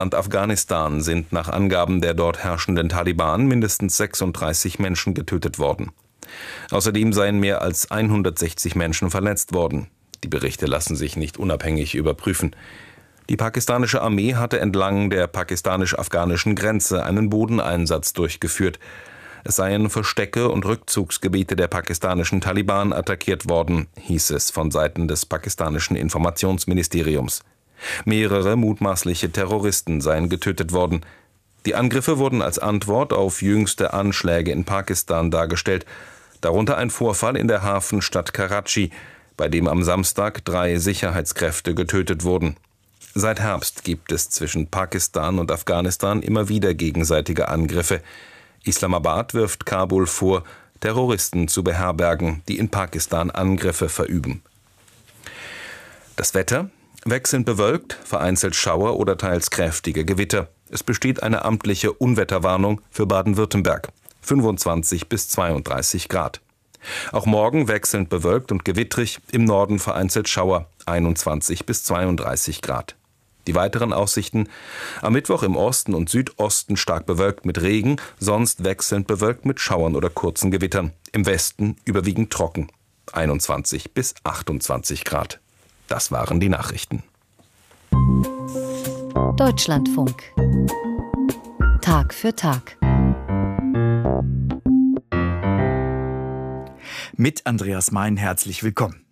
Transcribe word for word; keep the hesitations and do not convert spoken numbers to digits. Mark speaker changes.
Speaker 1: und Afghanistan sind nach Angaben der dort herrschenden Taliban mindestens sechsunddreißig Menschen getötet worden. Außerdem seien mehr als hundertsechzig Menschen verletzt worden. Die Berichte lassen sich nicht unabhängig überprüfen. Die pakistanische Armee hatte entlang der pakistanisch-afghanischen Grenze einen Bodeneinsatz durchgeführt. Es seien Verstecke und Rückzugsgebiete der pakistanischen Taliban attackiert worden, hieß es von Seiten des pakistanischen Informationsministeriums. Mehrere mutmaßliche Terroristen seien getötet worden. Die Angriffe wurden als Antwort auf jüngste Anschläge in Pakistan dargestellt, darunter ein Vorfall in der Hafenstadt Karachi, bei dem am Samstag drei Sicherheitskräfte getötet wurden. Seit Herbst gibt es zwischen Pakistan und Afghanistan immer wieder gegenseitige Angriffe. Islamabad wirft Kabul vor, Terroristen zu beherbergen, die in Pakistan Angriffe verüben. Das Wetter? Wechselnd bewölkt, vereinzelt Schauer oder teils kräftige Gewitter. Es besteht eine amtliche Unwetterwarnung für Baden-Württemberg. fünfundzwanzig bis zweiunddreißig Grad. Auch morgen wechselnd bewölkt und gewittrig, im Norden vereinzelt Schauer, einundzwanzig bis zweiunddreißig Grad. Die weiteren Aussichten: am Mittwoch im Osten und Südosten stark bewölkt mit Regen, sonst wechselnd bewölkt mit Schauern oder kurzen Gewittern. Im Westen überwiegend trocken, einundzwanzig bis achtundzwanzig Grad. Das waren die Nachrichten.
Speaker 2: Deutschlandfunk. Tag für Tag.
Speaker 3: Mit Andreas Mein herzlich willkommen.